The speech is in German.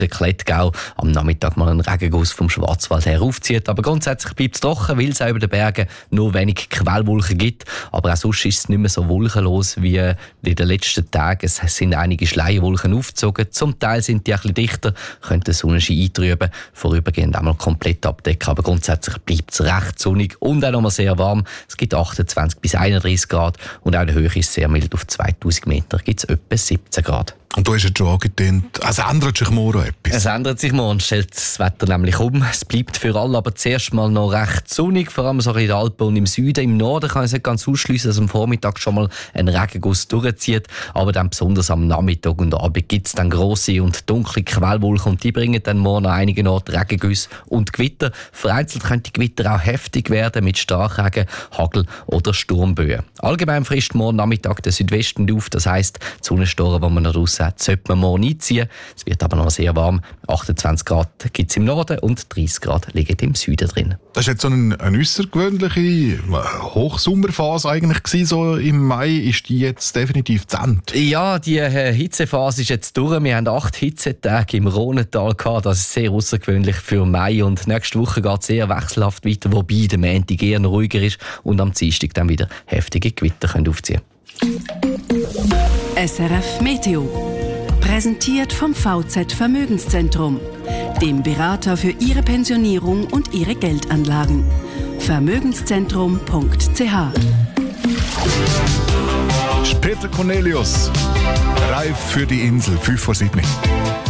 der Klettgau am Nachmittag mal ein Regenguss vom Schwarzwald her aufzieht. Aber grundsätzlich bleibt es trocken, weil es auch über den Bergen nur wenig Quellwolken gibt. Aber auch sonst ist es nicht mehr so wolkenlos wie in den letzten Tagen. Es sind einige Schleierwolken aufgezogen. Zum Teil sind die ein bisschen dichter, können den Sonnenschein eintrüben, vorübergehend einmal komplett abdecken. Aber grundsätzlich bleibt es recht sonnig und auch noch mal sehr warm. Es gibt 28 bis 31 Grad und auch die Höhe ist sehr mild. Auf 2000 Meter gibt es etwa 17 Grad. Und du hast jetzt schon angedeutet, es ändert sich morgen etwas. Es ändert sich morgen, stellt das Wetter nämlich um. Es bleibt für alle aber zuerst mal noch recht sonnig, vor allem so in den Alpen und im Süden. Im Norden kann es nicht ganz ausschliessen, dass am Vormittag schon mal ein Regenguss durchzieht. Aber dann besonders am Nachmittag und Abend gibt es dann grosse und dunkle Quellwolken und die bringen dann morgen an einigen Orten Regengüsse und Gewitter. Vereinzelt können die Gewitter auch heftig werden mit Starkregen, Hagel oder Sturmböen. Allgemein frisst morgen Nachmittag der Südwesten auf, das heisst, die Sonnenstoren, die man noch draussen hat, sollte man morgen einziehen. Es wird aber noch sehr warm. 28 Grad gibt es im Norden und 30 Grad liegen im Süden drin. Das war jetzt so eine äussergewöhnliche Hochsommerphase eigentlich gewesen, so im Mai. Ist die jetzt definitiv zu Ende? Ja, die Hitzephase ist jetzt durch. Wir haben 8 Hitzetage im Rhonental gehabt. Das ist sehr außergewöhnlich für Mai. Und nächste Woche geht es sehr wechselhaft weiter, wobei der Montag eher ruhiger ist und am Dienstag dann wieder heftige Gewitter aufziehen können. SRF Meteo. Präsentiert vom VZ Vermögenszentrum, dem Berater für Ihre Pensionierung und Ihre Geldanlagen. Vermögenszentrum.ch. Peter Cornelius, reif für die Insel, 5:07.